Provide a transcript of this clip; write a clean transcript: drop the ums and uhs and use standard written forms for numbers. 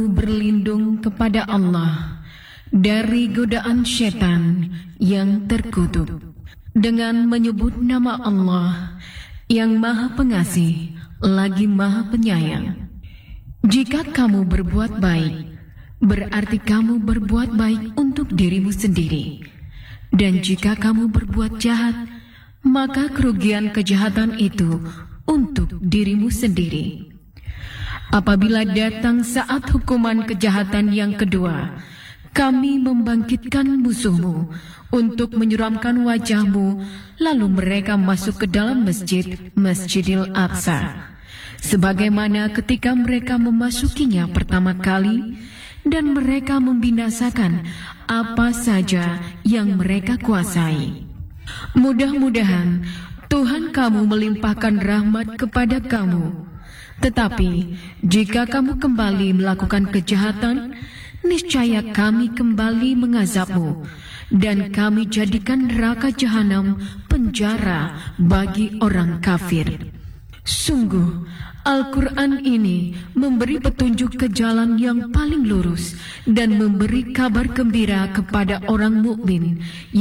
berlindung kepada Allah dari godaan setan yang terkutuk dengan menyebut nama Allah yang Maha Pengasih lagi Maha Penyayang. Jika kamu berbuat baik, berarti kamu berbuat baik untuk dirimu sendiri. Dan jika kamu berbuat jahat, maka kerugian kejahatan itu untuk dirimu sendiri. Apabila datang saat hukuman kejahatan yang kedua, kami membangkitkan musuhmu untuk menyuramkan wajahmu, lalu mereka masuk ke dalam Masjidil Aqsa, sebagaimana ketika mereka memasukinya pertama kali, dan mereka membinasakan apa saja yang mereka kuasai. Mudah-mudahan Tuhan kamu melimpahkan rahmat kepada kamu. Tetapi jika kamu kembali melakukan kejahatan, niscaya kami kembali mengazabmu, dan kami jadikan neraka jahanam penjara bagi orang kafir. Sungguh, Al-Quran ini memberi petunjuk ke jalan yang paling lurus dan memberi kabar gembira kepada orang mukmin